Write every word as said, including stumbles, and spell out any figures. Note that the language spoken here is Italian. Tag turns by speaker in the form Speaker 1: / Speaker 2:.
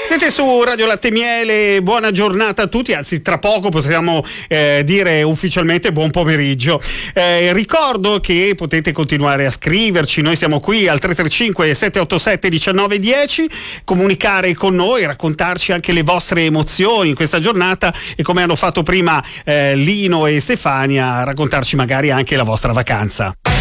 Speaker 1: Siete su Radio Latte Miele, buona giornata a tutti, anzi tra poco possiamo eh, dire ufficialmente buon pomeriggio. Eh, ricordo che potete continuare a scriverci, noi siamo qui al tre tre cinque sette otto sette uno nove uno zero, comunicare con noi, raccontarci anche le vostre emozioni in questa giornata e come hanno fatto prima eh, Lino e Stefania, raccontarci magari anche la vostra vacanza.